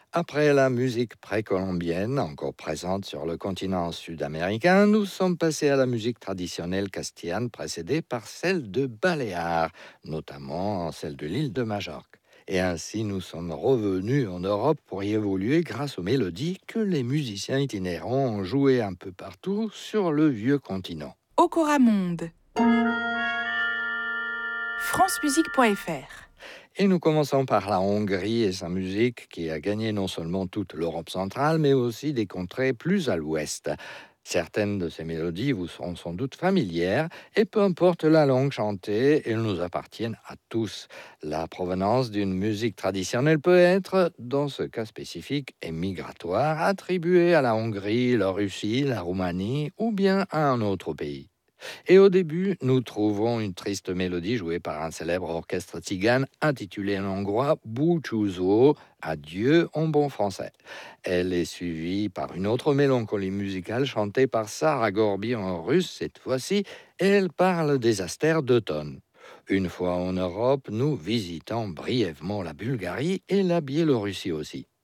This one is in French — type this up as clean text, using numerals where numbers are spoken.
Après la musique précolombienne, encore présente sur le continent sud-américain, nous sommes passés à la musique traditionnelle castillane précédée par celle de Baléares, notamment celle de l'île de Majorque. Et ainsi, nous sommes revenus en Europe pour y évoluer grâce aux mélodies que les musiciens itinérants ont jouées un peu partout sur le vieux continent. Okora Monde. francemusique.fr. Et nous commençons par la Hongrie et sa musique qui a gagné non seulement toute l'Europe centrale, mais aussi des contrées plus à l'ouest. Certaines de ces mélodies vous seront sans doute familières, et peu importe la langue chantée, elles nous appartiennent à tous. La provenance d'une musique traditionnelle peut être, dans ce cas spécifique et migratoire, attribuée à la Hongrie, la Russie, la Roumanie ou bien à un autre pays. Et au début, nous trouvons une triste mélodie jouée par un célèbre orchestre tzigane intitulé en hongrois Búcsúzó, adieu en bon français. Elle est suivie par une autre mélancolie musicale chantée par Sarah Gorby en russe cette fois-ci, et elle parle des astères d'automne. Une fois en Europe, nous visitons brièvement la Bulgarie et la Biélorussie aussi.